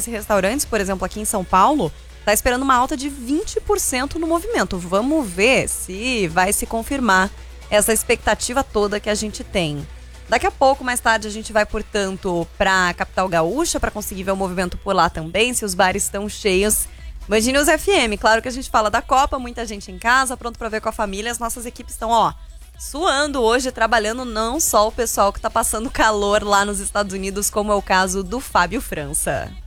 bares e restaurantes, por exemplo, aqui em São Paulo, tá esperando uma alta de 20% no movimento. Vamos ver se vai se confirmar essa expectativa toda que a gente tem. Daqui a pouco, mais tarde, a gente vai, portanto, pra capital gaúcha para conseguir ver o movimento por lá também, se os bares estão cheios. Band News FM, claro que a gente fala da Copa, muita gente em casa, pronto para ver com a família. As nossas equipes estão, suando hoje, trabalhando, não só o pessoal que tá passando calor lá nos Estados Unidos, como é o caso do Fábio França.